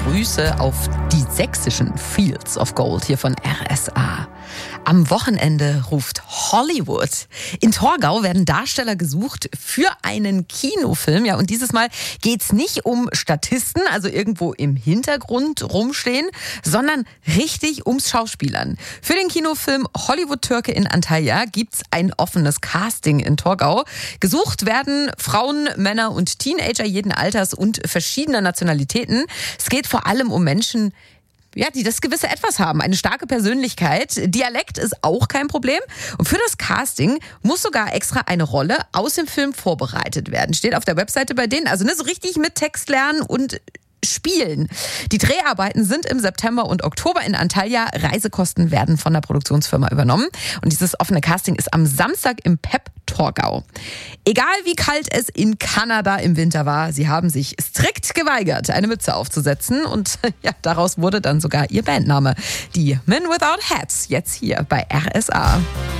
Grüße auf die sächsischen Fields of Gold hier von RSA. Am Wochenende ruft Hollywood. In Torgau werden Darsteller gesucht für einen Kinofilm. Ja, und dieses Mal geht's nicht um Statisten, also irgendwo im Hintergrund rumstehen, sondern richtig ums Schauspielern. Für den Kinofilm Hollywood-Türke in Antalya gibt's ein offenes Casting in Torgau. Gesucht werden Frauen, Männer und Teenager jeden Alters und verschiedener Nationalitäten. Es geht vor allem um Menschen, die das gewisse Etwas haben, eine starke Persönlichkeit. Dialekt ist auch kein Problem. Und für das Casting muss sogar extra eine Rolle aus dem Film vorbereitet werden. Steht auf der Webseite bei denen. Also so richtig mit Text lernen und spielen. Die Dreharbeiten sind im September und Oktober in Antalya. Reisekosten werden von der Produktionsfirma übernommen. Und dieses offene Casting ist am Samstag im PEP Torgau. Egal wie kalt es in Kanada im Winter war, sie haben sich strikt geweigert, eine Mütze aufzusetzen. Und daraus wurde dann sogar ihr Bandname. Die Men Without Hats, jetzt hier bei RSA.